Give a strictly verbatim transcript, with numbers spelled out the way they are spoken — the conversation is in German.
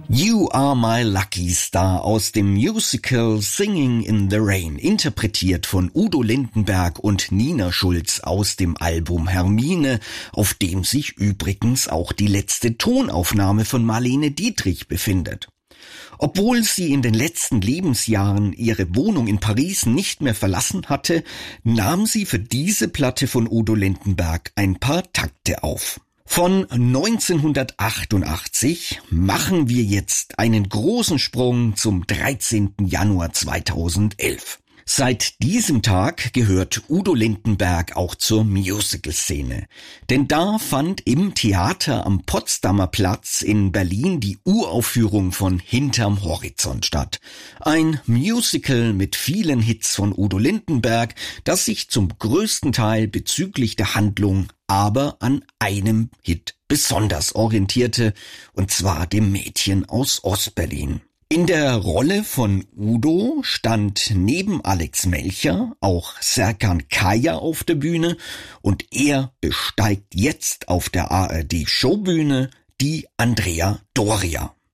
You Are My Lucky Star aus dem Musical Singing in the Rain, interpretiert von Udo Lindenberg und Nina Schulz aus dem Album Hermine, auf dem sich übrigens auch die letzte Tonaufnahme von Marlene Dietrich befindet. Obwohl sie in den letzten Lebensjahren ihre Wohnung in Paris nicht mehr verlassen hatte, nahm sie für diese Platte von Udo Lindenberg ein paar Takte auf. Von neunzehnhundertachtundachtzig machen wir jetzt einen großen Sprung zum dreizehnten Januar zweitausendelf. Seit diesem Tag gehört Udo Lindenberg auch zur Musical-Szene. Denn da fand im Theater am Potsdamer Platz in Berlin die Uraufführung von Hinterm Horizont statt. Ein Musical mit vielen Hits von Udo Lindenberg, das sich zum größten Teil bezüglich der Handlung aber an einem Hit besonders orientierte, und zwar dem Mädchen aus Ostberlin. In der Rolle von Udo stand neben Alex Melcher auch Serkan Kaya auf der Bühne, und er besteigt jetzt auf der A R D Showbühne die Andrea Doria.